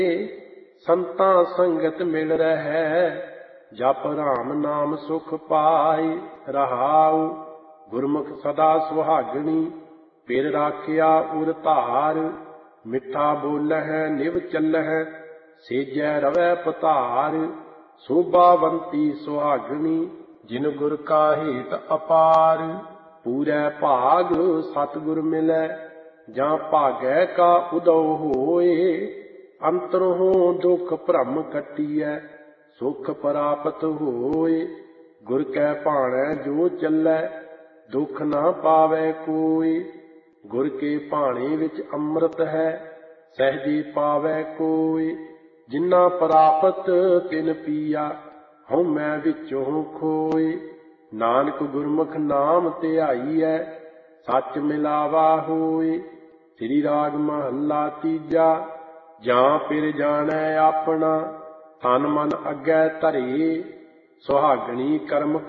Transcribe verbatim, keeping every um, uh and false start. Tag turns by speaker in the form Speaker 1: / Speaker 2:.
Speaker 1: ਸੰਤਾਂ ਸੰਗਤ ਮਿਲ ਰਹਿ, ਜਪ ਰਾਮ ਨਾਮ ਸੁਖ ਪਾਏ। ਰਹਾਉ ਗੁਰਮੁਖ ਸਦਾ ਸੁਹਾਗਣੀ, ਪਿਰ ਰਾਖਿਆ ਉਰ ਧਾਰ। ਮਿੱਠਾ ਬੋਲਹਿ ਨਿਵ ਚੱਲਹਿ, ਸੇਜੈ ਰਵੈ ਪਧਾਰ। ਸੋਭਾਵੰਤੀ ਸੁਹਾਗਣੀ, ਜਿਨ ਗੁਰ ਕਾ ਹੇਤ ਅਪਾਰ। ਪੂਰੈ ਭਾਗ ਸਤਿਗੁਰ ਮਿਲੈ, ਜਾਂ ਭਾਗੈ ਕਾ ਉਦਉ ਹੋਏ। ਅੰਤਰੋਂ ਦੁਖ ਭਰਮ ਕੱਟੀਐ, ਸੁਖ ਪ੍ਰਾਪਤ ਹੋਏ। ਗੁਰ ਕੈ ਭਾਣੈ ਜੋ ਚੱਲੈ, ਦੁਖ ਨਾ ਪਾਵੈ ਕੋਈ। ਗੁਰ ਕੇ ਭਾਣੇ ਵਿੱਚ ਅੰਮ੍ਰਿਤ ਹੈ, ਸਹਿਜੇ ਪਾਵੈ ਕੋਈ। ਜਿਨਾ ਪ੍ਰਾਪਤ ਤਿਨ ਪੀਆ, ਹਉਮੈ ਵਿੱਚੋਂ ਖੋਏ। ਨਾਨਕ ਗੁਰਮੁਖ ਨਾਮ ਧਿਆਈਐ, ਸੱਚ ਮਿਲਾਵਾ ਹੋਏ। ਸ੍ਰੀ ਰਾਗ ਮਹੱਲਾ ਤੀਜਾ। ਜਾਂ ਪਿਰ ਜਾਣੈ ਆਪਣਾ, ਤਨ ਮਨ ਅੱਗੇ ਧਰੇ। ਸੁਹਾਗਣੀ ਕਰਮ